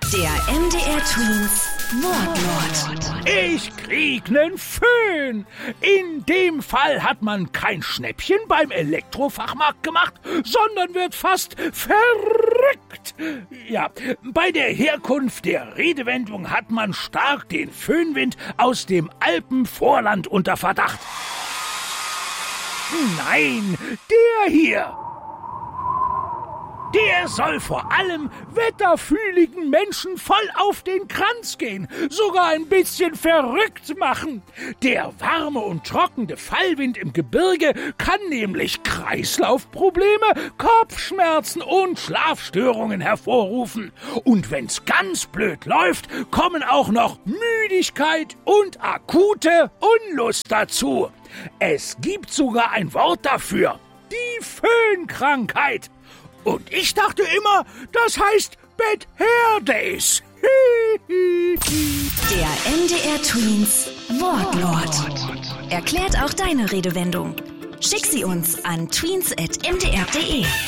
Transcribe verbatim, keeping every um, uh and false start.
Der M D R Twins Wortlaut. Ich krieg nen Föhn. In dem Fall hat man kein Schnäppchen beim Elektrofachmarkt gemacht, sondern wird fast verrückt. Ja, bei der Herkunft der Redewendung hat man stark den Föhnwind aus dem Alpenvorland unter Verdacht. Nein, der hier. Der soll vor allem wetterfühligen Menschen voll auf den Kranz gehen, sogar ein bisschen verrückt machen. Der warme und trockene Fallwind im Gebirge kann nämlich Kreislaufprobleme, Kopfschmerzen und Schlafstörungen hervorrufen. Und wenn's ganz blöd läuft, kommen auch noch Müdigkeit und akute Unlust dazu. Es gibt sogar ein Wort dafür: die Föhnkrankheit. Und ich dachte immer, das heißt Bad Hair Days. Der M D R Twins Wortlaut. Erklärt auch deine Redewendung. Schick sie uns an tweens at m d r punkt d e.